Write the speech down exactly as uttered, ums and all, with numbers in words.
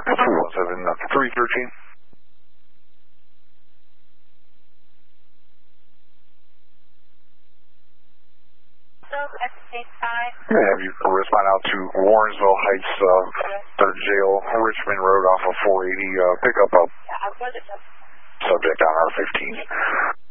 one seven three thirteen. I'm going to have you respond out to Warrensville Heights, uh, third jail, Richmond Road off of four eighty, uh, pick up a subject on R fifteen.